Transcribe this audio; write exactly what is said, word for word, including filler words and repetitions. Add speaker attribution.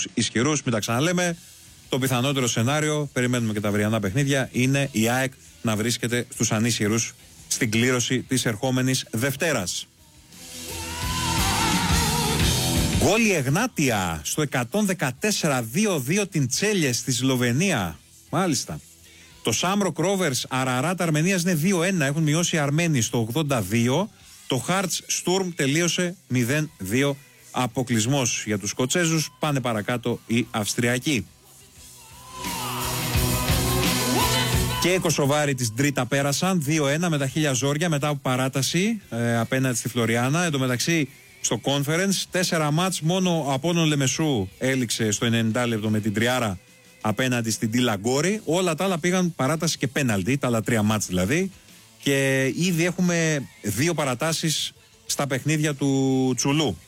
Speaker 1: τους ισχυρούς. Μην τα ξαναλέμε. Το πιθανότερο σενάριο, περιμένουμε και τα αυριανά παιχνίδια, είναι η ΑΕΚ να βρίσκεται στους ανίσχυρους στην κλήρωση της ερχόμενης Δευτέρας. Γκολ η Εγνάτια στο εκατόν δεκατέσσερα δύο δύο την Τσέλιε στη Σλοβενία. Μάλιστα. Το Σάμροκ Ρόβερς Αραράτ Αρμενίας είναι δύο ένα. Έχουν μειώσει οι Αρμένοι στο ογδόντα δύο. Το Χάρτς Στουρμ τελείωσε μηδέν δύο. Αποκλεισμός για τους Σκοτσέζους. Πάνε παρακάτω οι Αυστριακοί. Και οι Κωσοβάροι της Ντρίτα πέρασαν δύο ένα με τα χίλια ζόρια μετά από παράταση ε, απέναντι στη Φλωριάνα. Εν τω μεταξύ στο Conference τέσσερα μάτς μόνο ο Απόλλων Λεμεσού έληξε στο ενενήντα λεπτό με την τριάρα απέναντι στην Τιλαγκόρη. Όλα τα άλλα πήγαν παράταση και πέναλτι, τα άλλα τρία μάτς δηλαδή. Και ήδη έχουμε δύο παρατάσεις στα παιχνίδια του Τσουλού.